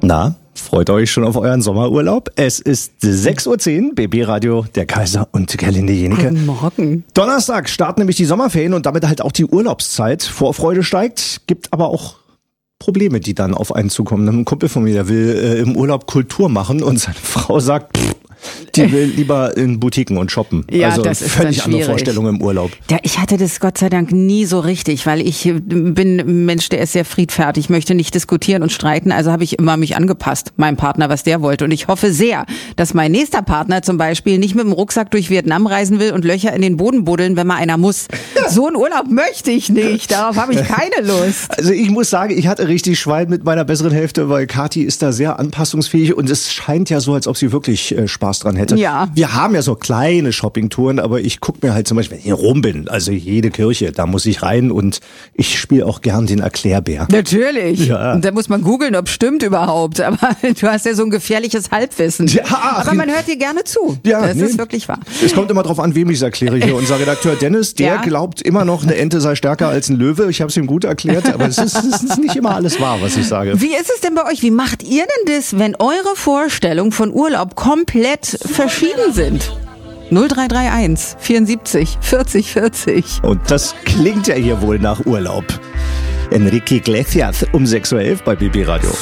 Na, freut euch schon auf euren Sommerurlaub? Es ist 6:10 Uhr, BB Radio, der Kaiser und Gerlinde Jenike. Guten Morgen. Donnerstag starten nämlich die Sommerferien und damit halt auch die Urlaubszeit. Vorfreude steigt, gibt aber auch Probleme, die dann auf einen zukommen. Ein Kumpel von mir, der will im Urlaub Kultur machen und seine Frau sagt, die will lieber in Boutiquen und shoppen. Ja, also das ist völlig dann andere schwierig. Vorstellung im Urlaub. Ja, ich hatte das Gott sei Dank nie so richtig, weil ich bin ein Mensch, der ist sehr friedfertig, möchte nicht diskutieren und streiten, also habe ich immer mich angepasst, meinem Partner, was der wollte. Und ich hoffe sehr, dass mein nächster Partner zum Beispiel nicht mit dem Rucksack durch Vietnam reisen will und Löcher in den Boden buddeln, wenn mal einer muss. So einen Urlaub möchte ich nicht, darauf habe ich keine Lust. Also ich muss sagen, ich hatte richtig Schwein mit meiner besseren Hälfte, weil Kathi ist da sehr anpassungsfähig und es scheint ja so, als ob sie wirklich Spaß dran hätte. Ja. Wir haben ja so kleine Shoppingtouren, aber ich gucke mir halt zum Beispiel, wenn ich in Rom bin, also jede Kirche, da muss ich rein und ich spiele auch gern den Erklärbär. Natürlich. Ja. Und da muss man googeln, ob stimmt überhaupt. Aber du hast ja so ein gefährliches Halbwissen. Ja, aber man hört dir gerne zu. Ja, das ist wirklich wahr. Es kommt immer drauf an, wem ich es erkläre hier. Unser Redakteur Dennis, der Ja. glaubt immer noch, eine Ente sei stärker als ein Löwe. Ich habe es ihm gut erklärt, aber es ist nicht immer alles wahr, was ich sage. Wie ist es denn bei euch? Wie macht ihr denn das, wenn eure Vorstellungen von Urlaub komplett verschieden sind? 0331 74 40 40. Und das klingt ja hier wohl nach Urlaub. Enrique Iglesias um 6:11 Uhr bei BB Radio.